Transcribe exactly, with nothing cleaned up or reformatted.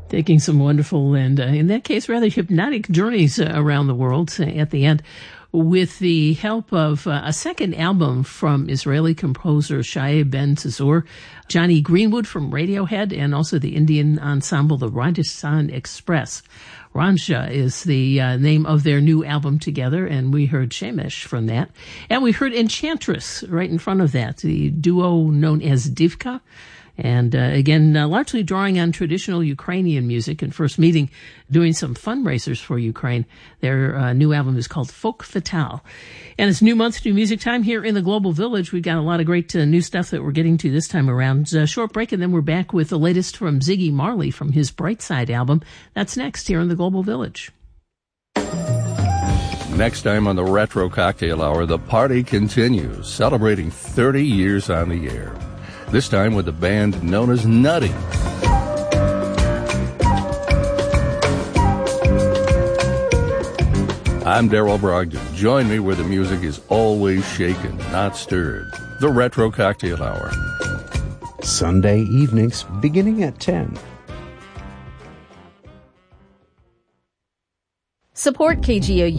Taking some wonderful and, uh, in that case, rather hypnotic journeys uh, around the world uh, at the end, with the help of uh, a second album from Israeli composer Shai Ben Tzur, Johnny Greenwood from Radiohead, and also the Indian ensemble, the Rajasthan Express. Ranja is the uh, name of their new album together, and we heard Shemesh from that. And we heard Enchantress right in front of that, the duo known as Divka. And uh, again, uh, largely drawing on traditional Ukrainian music, and first meeting doing some fundraisers for Ukraine. Their uh, new album is called Folk Fatale. And it's new month, new music time here in the Global Village. We've got a lot of great uh, new stuff that we're getting to this time around. A short break, and then we're back with the latest from Ziggy Marley from his Brightside album. That's next here in the Global Village. Next time on the Retro Cocktail Hour, the party continues, celebrating thirty years on the air. This time with the band known as Nutty. I'm Daryl Brogdon. Join me where the music is always shaken, not stirred. The Retro Cocktail Hour. Sunday evenings beginning at ten. Support K G O U